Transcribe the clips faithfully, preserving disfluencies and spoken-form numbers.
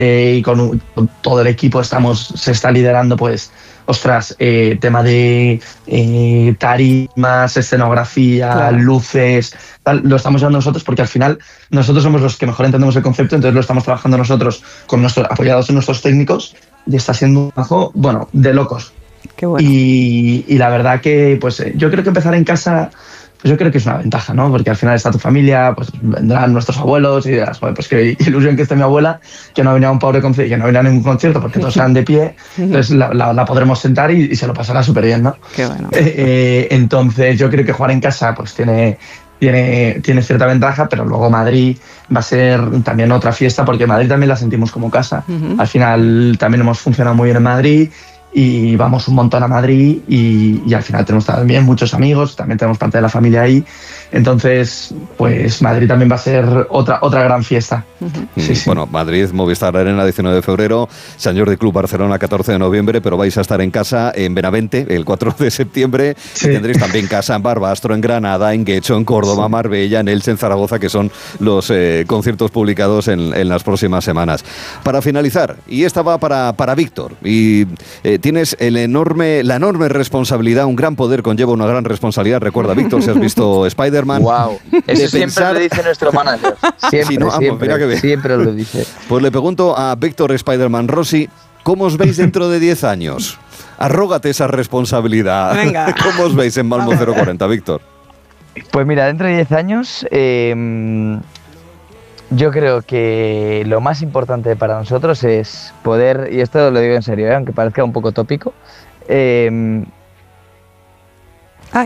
eh, y con, con todo el equipo estamos, se está liderando, pues, ostras, eh, tema de eh, tarimas, escenografía, claro. luces, tal, lo estamos llevando nosotros porque al final nosotros somos los que mejor entendemos el concepto, entonces lo estamos trabajando nosotros con nuestros, apoyados en nuestros técnicos, y está siendo un trabajo, bueno, de locos. Qué bueno. Y, y la verdad que, pues, yo creo que empezar en casa, pues yo creo que es una ventaja, ¿no? Porque al final está tu familia, pues vendrán nuestros abuelos y dirás, pues qué ilusión que esté mi abuela, que no venía a un pobre concierto, que no venía a ningún concierto porque todos están de pie, entonces la, la, la podremos sentar y, y se lo pasará súper bien, ¿no? Qué bueno. Eh, eh, entonces yo creo que jugar en casa, pues tiene, tiene, tiene cierta ventaja, pero luego Madrid va a ser también otra fiesta porque Madrid también la sentimos como casa. Uh-huh. Al final también hemos funcionado muy bien en Madrid y vamos un montón a Madrid y, y al final tenemos también muchos amigos, también tenemos parte de la familia ahí, entonces pues Madrid también va a ser otra, otra gran fiesta. Uh-huh. Sí, sí. Bueno, Madrid, Movistar Arena diecinueve de febrero, Sant Jordi Club Barcelona catorce de noviembre, pero vais a estar en casa en Benavente el cuatro de septiembre, sí. y tendréis también casa en Barbastro, en Granada, en Guecho, en Córdoba, sí. Marbella, en Elche, en Zaragoza, que son los eh, conciertos publicados en, en las próximas semanas. Para finalizar, y esta va para, para Víctor, y eh, tienes el enorme, la enorme responsabilidad, un gran poder conlleva una gran responsabilidad. Recuerda, Víctor, si has visto Spider-Man. Wow, eso siempre pensar... lo dice nuestro manager. Siempre, sí, ¿no? siempre, Vamos, mira que siempre lo dice. Pues le pregunto a Víctor Spider-Man Rossi, ¿cómo os veis dentro de diez años? Arrógate esa responsabilidad. Venga. ¿Cómo os veis en Malmo cero cuarenta, Víctor? Pues mira, dentro de diez años... Eh, Yo creo que lo más importante para nosotros es poder, y esto lo digo en serio, ¿eh? Aunque parezca un poco tópico, eh, Ay.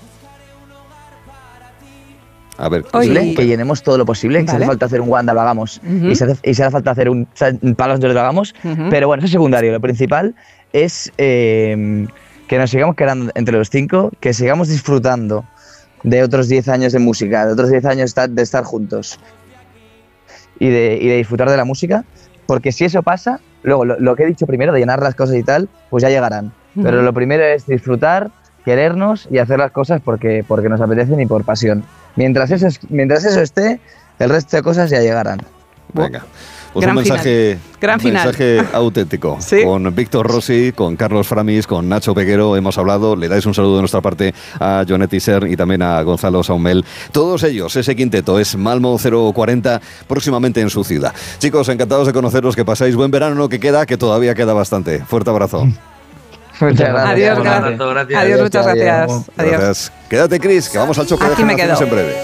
A ver, posible, que llenemos todo lo posible, vale. Que si hace falta hacer un Wanda lo hagamos, uh-huh. y, si hace, y si hace falta hacer un Palos de Oro lo hagamos, uh-huh. pero bueno, eso es secundario, lo principal es eh, que nos sigamos quedando entre los cinco, que sigamos disfrutando de otros diez años de música, de otros diez años de estar juntos. Y de, y de disfrutar de la música, porque si eso pasa, luego lo, lo que he dicho primero, de llenar las cosas y tal, pues ya llegarán. Uh-huh. Pero lo primero es disfrutar, querernos y hacer las cosas porque, porque nos apetecen y por pasión. Mientras eso, es, mientras eso esté, el resto de cosas ya llegarán. Venga. Pues un mensaje, Gran un mensaje auténtico. ¿Sí? Con Víctor Rossi, con Carlos Framis, con Nacho Peguero hemos hablado. Le dais un saludo de nuestra parte a Jonet Isern y también a Gonzalo Saumel. Todos ellos, ese quinteto, es Malmo cero cuarenta, próximamente en su ciudad. Chicos, encantados de conoceros, que pasáis buen verano, lo que queda, que todavía queda bastante. Fuerte abrazo. Muchas gracias. Adiós, gracias. Adiós, muchas gracias. Adiós. Gracias. Quédate, Cris, que vamos al choque. Aquí de me quedo. en breve.